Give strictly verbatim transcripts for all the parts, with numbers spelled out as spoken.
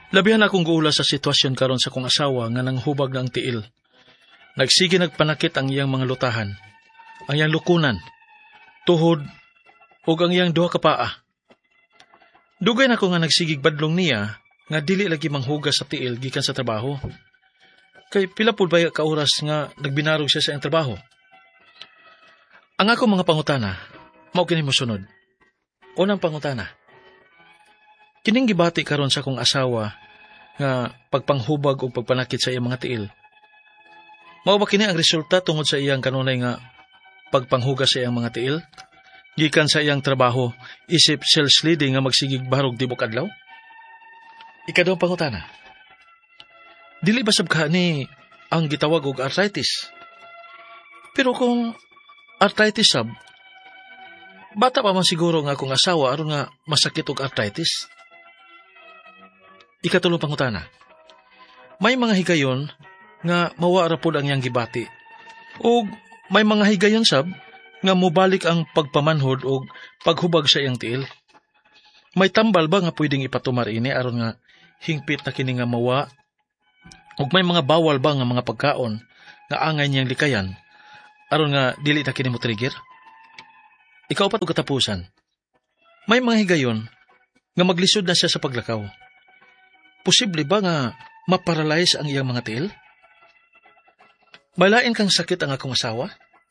Labihan akong guula sa sitwasyon karon sa kong asawa nga nanghubag ng tiil. Nagsige nagpanakit ang iyang mga lutahan, ang iyang lukunan, tuhod, ug ang iyang duha ka paa. Dugay na ko nga nagsigig badlong niya nga dili lagi manghugas sa tiil gikan sa trabaho. Kay pila pud ba ka oras nga nagbinarog siya sa iyang trabaho. Ang ako mga pangutana, mao kini mosunod. Unang pangutana. Kining gibati karon sa kong asawa nga pagpanghubag o pagpanakit sa iyang mga tiil. Mao ba kini ang resulta tungod sa iyang kanunay nga pagpanghugas sa iyang mga tiil? Gikan sa iyang trabaho, isip self-leading nga magsigig barog tibok adlaw? Ikaduhang pangutana. Dili ba sabka ni ang gitawag og arthritis? Pero kung arthritis sab, bata pa man siguro nga akong asawa aron nga masakit og arthritis. Ikatulong pangutana. May mga higayon nga mawara pod ang iyang gibati. O may mga higayon sab nga mubalik ang pagpamanhod o paghubag sa iyang tiil. May tambal ba nga pwedeng ipatumar ini aron nga hingpit na kini nga mawa? O may mga bawal ba nga mga pagkaon nga angay niyang likayan aron nga dili na kini mo trigger? Ikaw pa ug katapusan. May mga higayon nga maglisod na siya sa paglakaw. Posible ba nga maparalyze ang iyang mga tiil? Malain kang sakit ang akong asawa?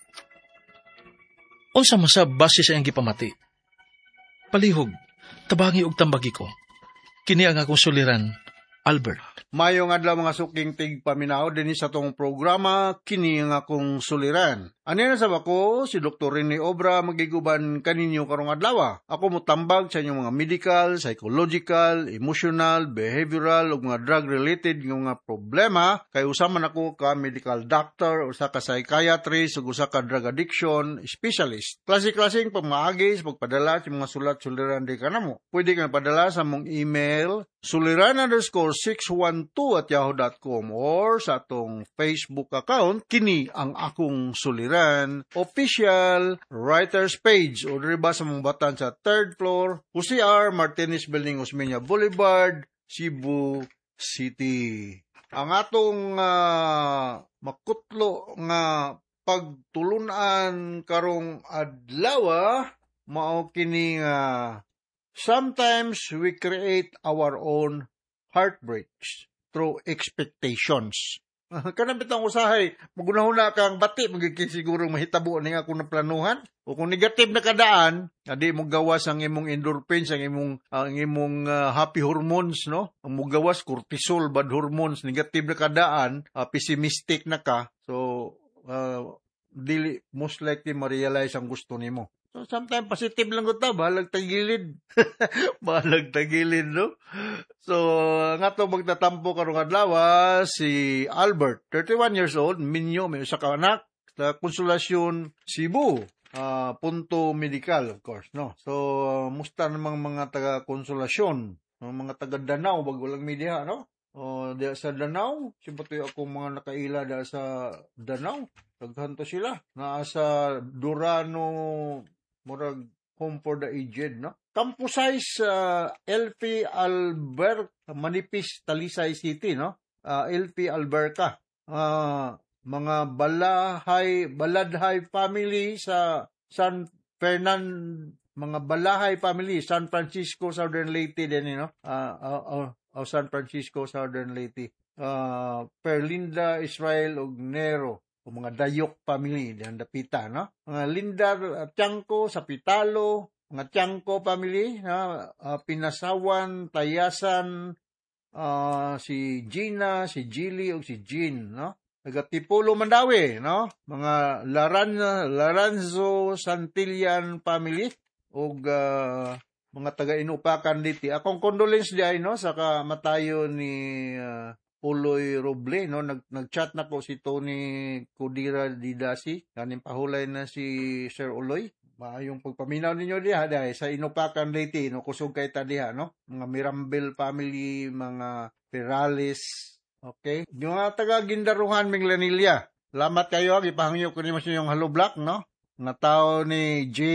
Unsa masab base sa iyang gipamati? Palihog, tabangi og tambagi ko. Kini ang akong suliran, Albert. Mayong adlaw mga suking tigpaminaw din sa tong programa, kini ang akong suliran. Ano na sa ako, si Doktor Rene Obra magiguban kaninyo karong adlaw. Ako mutambag sa inyong mga medical, psychological, emotional, behavioral ug mga drug-related nga mga problema. Kay usa man ako ka medical doctor, usa ka psychiatrist ug usa ka drug addiction specialist. Klase-klaseng pamaagi sa pagpadala sa mga sulat-suliran di kanamo. Pwede kang padala sa mong email suliran underscore six one two at yahoo dot com or sa atong Facebook account, kini ang akong suliran official writers page o diriba sa mga batan sa third floor, Jose R. Martinez Building, Osmeña Boulevard, Cebu City. Ang atong uh, makutlo nga pagtulunan karong adlaw mao kini nga uh, sometimes we create our own heartbreaks through expectations. Kanang bitang usahay, magunahuna kang bati, magiging siguro mahitabo na nga kung naplanuhan. O kung negative na kadaan, adi mo gawas ang imong endorphins, ang imong, ang imong uh, happy hormones, no? Ang mo gawas, cortisol, bad hormones, negative na kadaan, uh, pessimistic na ka. So, uh, dili, most likely ma-realize ang gusto nimo. So, sometimes positive lang ko ta, bahalag tagilid. bahalag tagilid, no? So, nga to magtatampo karong adlaw, si Albert, thirty-one years old, minyo, may usa ka anak, sa Konsolasyon, Cebu, uh, punto medical, of course, no? So, uh, musta namang mga taga-Konsolasyon, mga taga-Danau, bag walang media, no? O, diya sa Danau, siyempre ako mga nakaila diya sa Danau, naghanto sila, naa sa Durano, murag home for the aged, no? Campusay sa uh, L P Albert, Manipis, Talisay City, no? Uh, L P Alberca. Uh, mga Balahay, Baladhay family sa San Fernando, mga Balahay family, San Francisco, Southern Leyte din, no? Uh, uh, uh, uh, San Francisco, Southern Leyte. Uh, Perlinda, Israel, ug Nero. O mga Dayok family, diyan dapita, no? Mga Lindar uh, Tiangco sa Pitalo, mga Tiangco family, na uh, Pinasawan, Tayasan, uh, si Gina, si Gilly, o si Jean, no? Nagatipulo Mandawi, no? Mga Laran, Laranzo, Santillan family, o uh, mga taga-inupakan diti. Akong condolence di ay, no? Sa kamatayo ni Uh, Uloy Roble, no? Nag, nag-chat na po si Tony Kudira Didasi. Kaning pahulay na si Sir Uloy. Maayong pagpaminaw ninyo diha, dahil sa Inupakan Leyte, no? Kusog kay ta diha, no? Mga Mirambel family, mga Perales, okay? Yung mga taga-Gindaruhan, Minglanilla. Salamat kayo, ipahangyo ko ni mas yung Hello Black, no? Nga tao ni J.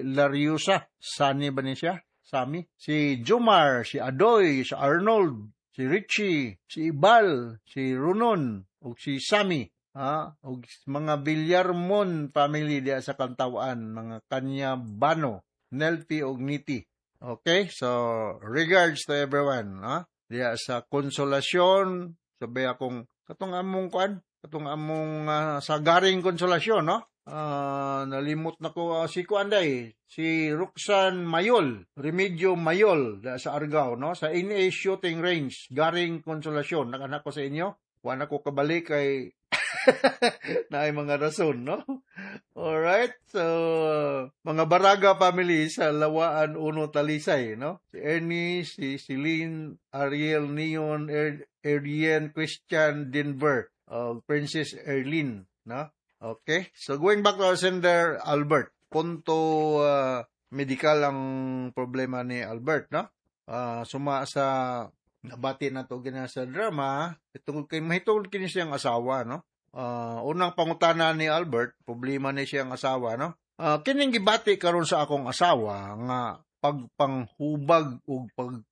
Lariusa. Sani ba niya siya? Sami. Si Jumar, si Adoy, si Arnold, si Richie, si Ibal, si Runon, ug si Sammy, ha, ug mga Villarmon family diya sa Kantawan, mga Kanya Bano, Nelpi ug Niti. Okay, so regards to everyone, ha, diya sa Konsolasyon, sabi akong katong among kuan, katong among uh, sa Garing Konsolasyon, no? Uh, nalimot na ko uh, si Kuanday, si Roxanne Mayol, Remedyo Mayol da, sa Argao, no? Sa N A Shooting Range, Garing Konsolasyon. Nakanak ko sa inyo. Wala ko kabalik kay na ay mga rason, no? Alright, so mga Baraga family sa Lawaan Uno Talisay, no? Si Ernie, si Celine, Ariel, Neon, er Erien, Christian, Denver, uh, Princess Erlyn, no? Okay, so going back to our sender, Albert. Punto uh, medical ang problema ni Albert, no? Uh, suma sa nabati na to gina sa drama, itong kay mahitungod kini siyang asawa, no? Uh, unang pangutana ni Albert, problema ni siyang asawa, no? Uh, kining gibati karon sa akong asawa nga pagpanghubag ug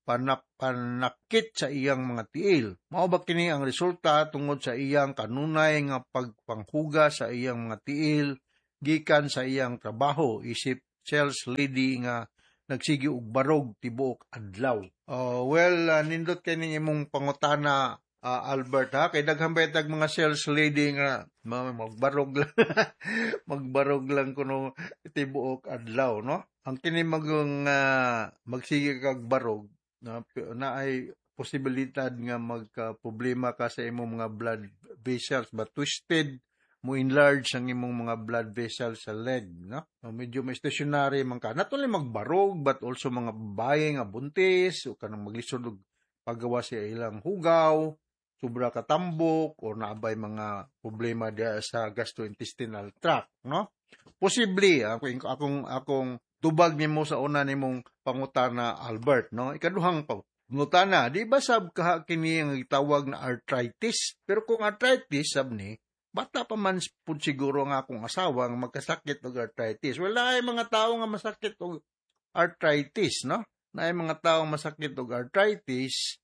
pagpanakit sa iyang mga tiil. Mao ba kini ang resulta tungod sa iyang kanunay nga pagpanghuga sa iyang mga tiil gikan sa iyang trabaho isip sales lady nga nagsigi og barog tibuok adlaw. Uh, well, uh, nindot kay ning imong pangutana, uh, Albert, ha, kay daghang baytag mga sales lady nga magbarog lang magbarog lang kuno tibuok adlaw, no? Ang kini magung uh, magsige kag barog na, na ay posibilidad nga magka-problema ka sa imong mga blood vessels, but twisted mo enlarge ang imong mga blood vessels sa leg, no? Medyo may stationary man ka. Not only magbarog, but also mga babae nga buntis, o kanang maglisod og paggawa sa ilang hugaw, sobra katambok, o naabay mga problema dia sa gastrointestinal tract, no? Posible, akong, akong, akong tubag nimo sa una nimong pangutana, Albert, no? Ikaduhang pangutana, di ba sab kaha kini ang gitawag na arthritis? Pero kung arthritis sab ni, bata pa man pud siguro nga akong asawa nga magkasakit og arthritis. Wala ay mga tawo nga masakit og arthritis, no? Na ay mga tawo masakit og arthritis,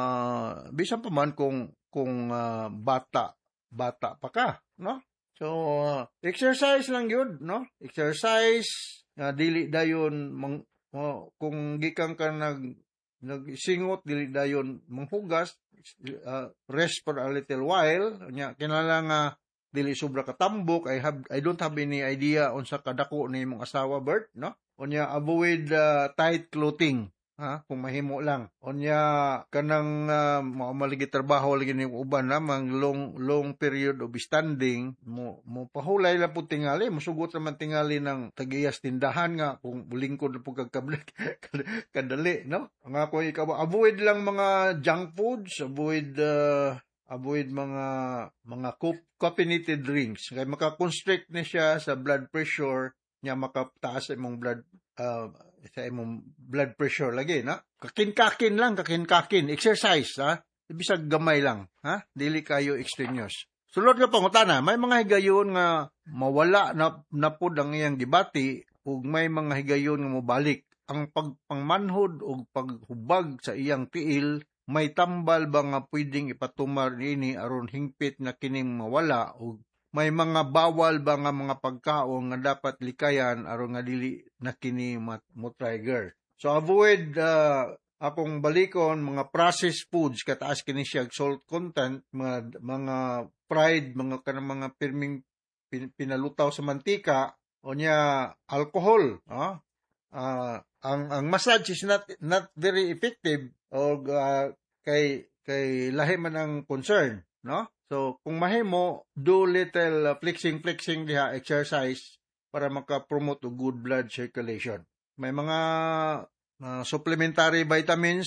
uh, bisan pa man kung kung uh, bata bata pa ka, no? So uh, exercise lang yun, no? Exercise nga uh, dili dayon mang, uh, kung gikan ka nag nagsingot dili dayon manghugas, uh, rest for a little while nya kinala nga dili sobra katambok. I have I don't have any idea unsa kadako ni imong asawa, Bert, no? Unya avoid uh, tight clothing, ha, kung mahimo lang. Unya kanang uh, maligi trabaho lagi ni uban namang long long period of standing mo mo pahulay la pud tingali, mosugot naman tingali ng tagiyas tindahan nga kung bulingkod na pud kagkablik kadali, no? Nga ko ikaw avoid lang mga junk foods, avoid uh, avoid mga mga caffeinated drinks kay maka-constrict ni siya sa blood pressure nya, makataas imong blood uh, sa imong blood pressure lagi, na kakin-kakin lang, kakin-kakin exercise, ha, bisag gamay lang, ha, dili kayo extraneous. Sulod nga pangutana, may mga higayon nga mawala na napud ang iyang gibati ug may mga higayon nga mobalik. Ang pagpangmanhod ug paghubag sa iyang tiil, may tambal ba nga pwedeng ipatumar niini aron hingpit na kining mawala, ug may mga bawal ba nga mga pagkaon nga dapat likayan aron nga dili na kini mo-trigger. So avoid uh, akong balikon mga processed foods, kataas kini siya salt content, mga mga fried, mga kanang mga pirming pin, pinalutaw sa mantika, o niya alcohol, ah? Uh, ang ang massage is not not very effective, o uh, kay kay lahi man ang concern, no? So kung mahimo, do little uh, flexing flexing diha, exercise para maka-promote og good blood circulation. May mga uh, supplementary vitamins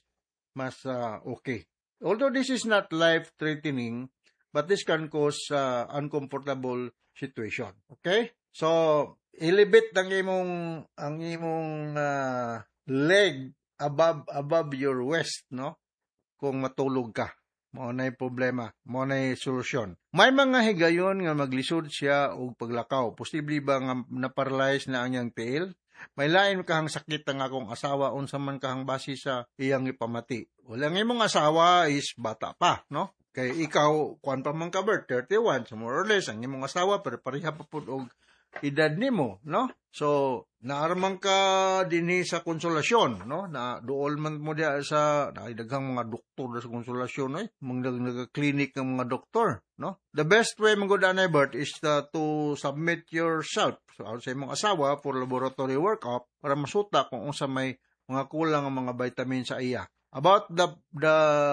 mas uh, okay. Although this is not life threatening, but this can cause uh, uncomfortable situation. Okay? So ilibit ang imong ang imong uh, leg above above your waist, no? Kung matulog ka, mo na problema, mo na solusyon. May mga higayon nga maglisod siya og paglakaw. Posible ba nga na-paralyze na ang iyang tiil? May lain kahang sakit ang akong asawa, unsa man kahang base sa iyang ipamati. Walang imong asawa is bata pa, no? Kay ikaw, kuan pa man ka birth, thirty-one, so more or less, ang imong asawa, pero pareha pa po og edad nimo, no? So, naaraman ka dinhi sa konsolasyon, no? Na duol man mo diya sa naidaghang mga doktor sa konsolasyon, eh? Mga nag-clinic ng mga doktor, no? The best way mong anay birth is uh, to submit yourself so, sa imong asawa for laboratory workup para masuta kung unsa may mga kulang ang mga vitamin sa iya. About the the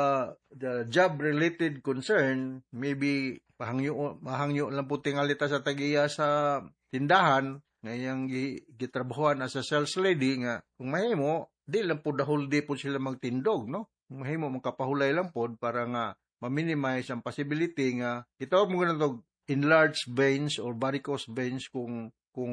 the job related concern, maybe pahangyo mahangyo lang po tingalita sa tagiya sa tindahan ngayang gitrabahuan as a sales lady nga kung mahimo di lang po the whole day po sila magtindog, no? Kung mahimo magkapahulay lang po para nga ma-minimize ang possibility nga ito mo ganito enlarged veins or varicose veins kung kung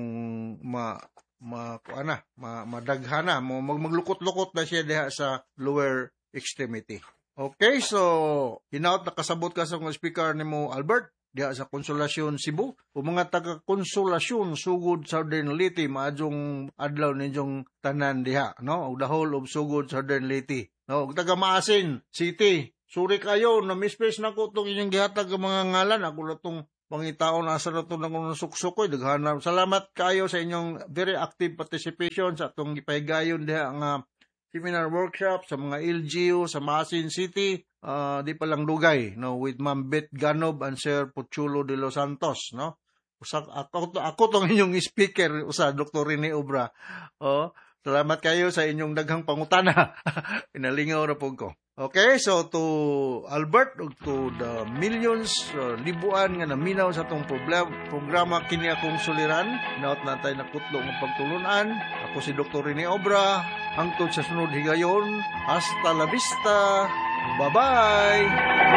ma ma ana ma, madaghana mo mag, maglukot-lukot na siya diha sa lower extremity. Okay, so hinaut nakasabot ka sa kong speaker nimo Albert diha sa Konsolasyon Cebu o mga taga Konsolasyon sugod Southern Leyte maadjong adlaw ninyong tanan diha, no? The whole of sugod Southern Leyte, no? Taga Maasin City, suri kayo na mispace na ko tong inyong gihatag nga mga ngalan, ako na tong pangitaon asa na ito ng suksukoy. Daghanap. Salamat kayo sa inyong very active participation sa itong ipahigayon diha nga seminar workshop sa mga L G U sa Maasin City. Uh, di palang dugay, no, with Ma'am Beth Ganob and Sir Puchulo de los Santos, no. Usa ako ako tong inyong speaker usa Doktor Rene Obra. Oh, salamat kayo sa inyong daghang pangutana. Inalingaw ra pud ko. Okay, so to Albert, to the millions, uh, libuan nga naminaw sa itong programa kini akong suliran, naot natay nakutlo ng pagtulunan. Ako si Doktor Rene Obra, hangtod sa sunod higayon, hasta la vista, bye-bye!